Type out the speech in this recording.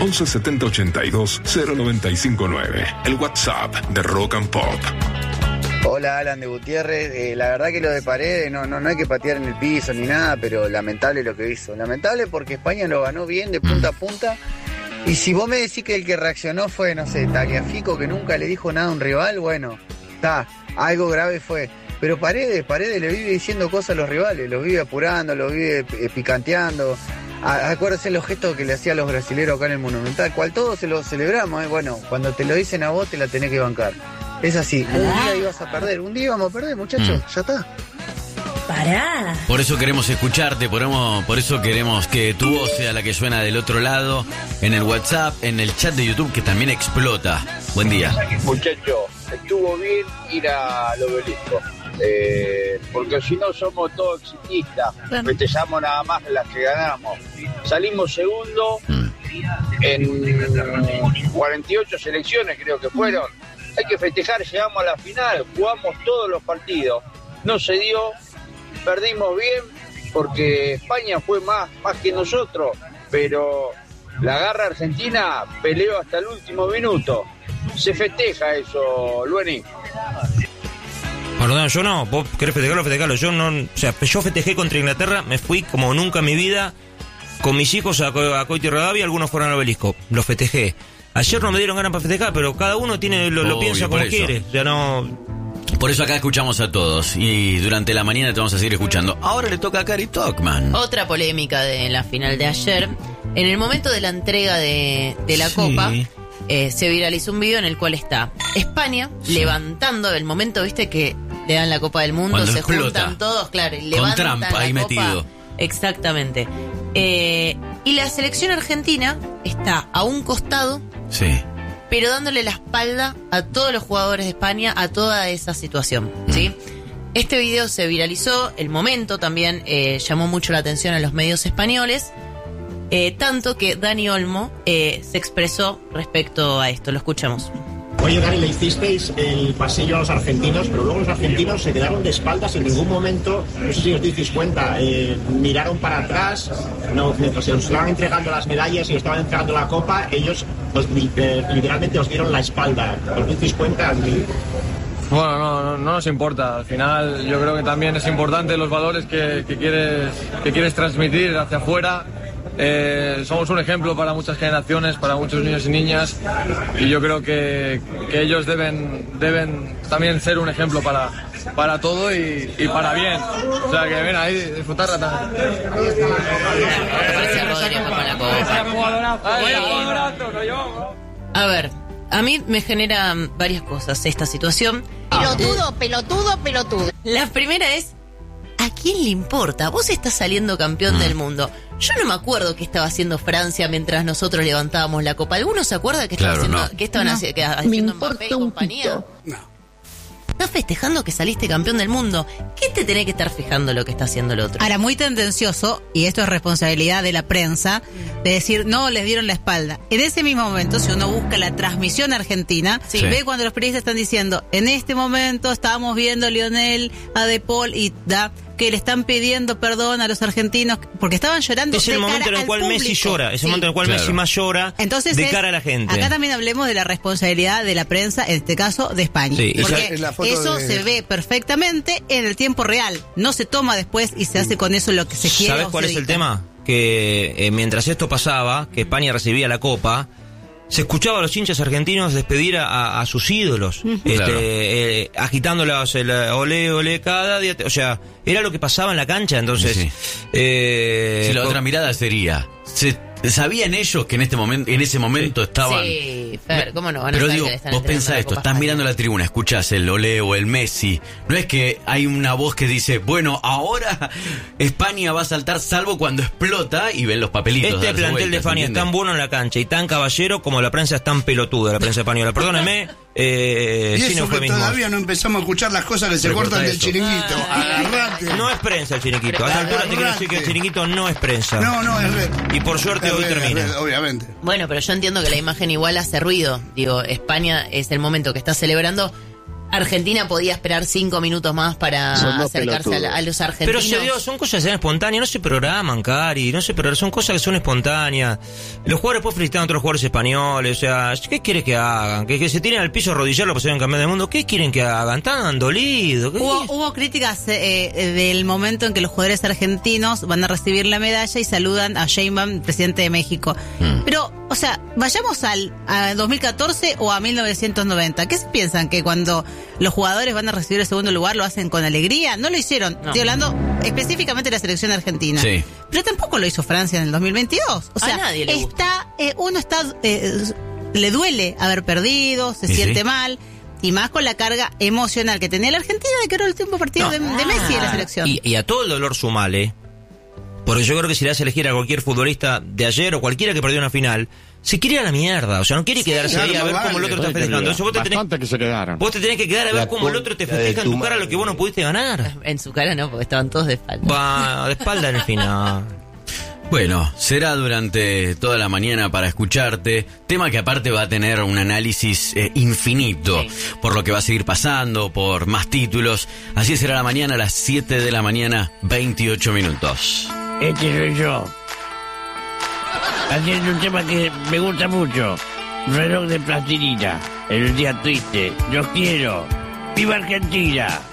11 70 82 0959. El WhatsApp de Rock and Pop. Hola, Alan de Gutiérrez. La verdad que lo de Paredes no hay que patear en el piso ni nada, pero lamentable lo que hizo. Lamentable porque España lo ganó bien de punta a punta. Y si vos me decís que el que reaccionó fue, no sé, Tagliafico, que nunca le dijo nada a un rival, bueno, está, algo grave fue. Pero Paredes le vive diciendo cosas a los rivales, los vive apurando, los vive picanteando. Acuérdense los gestos que le hacía a los brasileros acá en el Monumental, cual todos se los celebramos, bueno, cuando te lo dicen a vos te la tenés que bancar. Es así, un día ibas a perder, un día íbamos a perder, muchachos, ya está. Pará. Por eso queremos escucharte, por eso queremos que tu voz sea la que suena del otro lado, en el WhatsApp, en el chat de YouTube, que también explota. Buen día. Muchachos, estuvo bien ir al Obelisco, porque si no somos todos exitistas, festejamos nada más las que ganamos. Salimos segundo en 48 selecciones, creo que fueron. Hay que festejar, llegamos a la final, jugamos todos los partidos. No se dio, perdimos bien, porque España fue más que nosotros, pero la garra argentina peleó hasta el último minuto. Se festeja eso, Lueni. Perdón, yo no, vos querés festejarlo, yo no, o sea, yo festejé contra Inglaterra, me fui como nunca en mi vida, con mis hijos a Coito y Rivadavia, algunos fueron al Obelisco, los festejé. Ayer no me dieron ganas para festejar, pero cada uno lo piensa como quiere. Ya no. Por eso acá escuchamos a todos y durante la mañana te vamos a seguir escuchando. Ahora le toca a Cari Tokman. Otra polémica de la final de ayer. En el momento de la entrega de la copa, se viralizó un video en el cual está España levantando, el momento, viste, que le dan la Copa del Mundo, cuando se explota, juntan todos, claro, y con levantan Trump ahí la copa. metido. Exactamente. Y la selección argentina está a un costado, pero dándole la espalda a todos los jugadores de España, a toda esa situación, ¿sí? Este video se viralizó, el momento también llamó mucho la atención a los medios españoles, tanto que Dani Olmo se expresó respecto a esto. Lo escuchamos. Oye, Dani, le hicisteis el pasillo a los argentinos, pero luego los argentinos se quedaron de espaldas en ningún momento, no sé si os disteis cuenta, miraron para atrás, mientras se os estaban entregando las medallas y os estaban entregando la copa, ellos literalmente os dieron la espalda. ¿Os disteis cuenta? Bueno, no nos importa. Al final yo creo que también es importante los valores que quieres transmitir hacia afuera. Somos un ejemplo para muchas generaciones, para muchos niños y niñas, y yo creo que ellos deben también ser un ejemplo para todo y para bien. O sea que ven ahí, disfrutarla también. A ver, a mí me generan varias cosas esta situación. Pelotudo. La primera es, ¿a quién le importa? Vos estás saliendo campeón del mundo. Yo no me acuerdo qué estaba haciendo Francia mientras nosotros levantábamos la copa. ¿Alguno se acuerda qué estaba haciendo? ¿Qué estaban haciendo Mbappé y compañía? No. Estás festejando que saliste campeón del mundo. ¿Qué te tenés que estar fijando lo que está haciendo el otro? Ahora, muy tendencioso, y esto es responsabilidad de la prensa, de decir, no, les dieron la espalda. En ese mismo momento, si uno busca la transmisión argentina, ve cuando los periodistas están diciendo, en este momento estábamos viendo a Lionel, a De Paul y que le están pidiendo perdón a los argentinos porque estaban llorando. Es el momento en el cual Messi llora, es el momento en el cual Messi más llora. Entonces de cara a la gente. Acá también hablemos de la responsabilidad de la prensa, en este caso de España. Sí, porque eso se ve perfectamente en el tiempo real. No se toma después y se hace con eso lo que se quiere. ¿Sabes cuál es el tema? Que mientras esto pasaba, que España recibía la copa, se escuchaba a los hinchas argentinos despedir a sus ídolos, agitándolos el olé cada día, o sea, era lo que pasaba en la cancha. Entonces si la otra mirada sería, ¿sabían ellos que en ese momento estaban? Sí, Fer, ¿cómo no van a Pero saber digo, que le están vos pensás esto, estás mirando la tribuna, escuchás el olé o el Messi, no es que hay una voz que dice, bueno, ahora España va a saltar salvo cuando explota y ven los papelitos. Este plantel de España es tan bueno en la cancha y tan caballero como la prensa es tan pelotuda, la prensa española. Perdóneme. Y eso que todavía no empezamos a escuchar las cosas que se cortan del chiringuito. Agarrate. No es prensa el chiringuito. A esta altura te quiero decir que el chiringuito no es prensa. No, es red. Y por suerte hoy termina. Red, obviamente. Bueno, pero yo entiendo que la imagen igual hace ruido. Digo, España es el momento que está celebrando. Argentina podía esperar 5 minutos más para acercarse a los argentinos. Pero son cosas que se dan espontáneas, no se programan, Cari, son cosas que son espontáneas. Los jugadores después felicitan a otros jugadores españoles, o sea, ¿qué quieren que hagan? Que se tiren al piso a arrodillarlo para ser campeón del mundo. ¿Qué quieren que hagan? Están dolidos. Hubo críticas del momento en que los jugadores argentinos van a recibir la medalla y saludan a Sheinbaum, presidente de México. Pero, o sea, vayamos a 2014 o a 1990. ¿Qué se piensan? ¿Que cuando los jugadores van a recibir el segundo lugar lo hacen con alegría? No lo hicieron. No. Estoy hablando específicamente de la selección argentina. Sí. Pero tampoco lo hizo Francia en el 2022. O sea, a nadie le gusta. Le duele haber perdido, se siente mal. Y más con la carga emocional que tenía la Argentina de que era el último partido de Messi en la selección. Y a todo el dolor sumale. Porque yo creo que si le das a elegir a cualquier futbolista de ayer o cualquiera que perdió una final, se quiere ir a la mierda. O sea, no quiere quedarse ahí a ver cómo el otro está festejando. Vos te tenés que quedar a ver cómo el otro te festeja en tu cara lo que vos no pudiste ganar. En su cara no, porque estaban todos de espalda. Va, de espalda en el final. Bueno, será durante toda la mañana para escucharte, tema que aparte va a tener un análisis infinito, por lo que va a seguir pasando, por más títulos. Así será la mañana a las 7 de la mañana, 28 minutos. Este soy yo, haciendo un tema que me gusta mucho, Reloj de plastilina, en el día triste, yo quiero, ¡viva Argentina!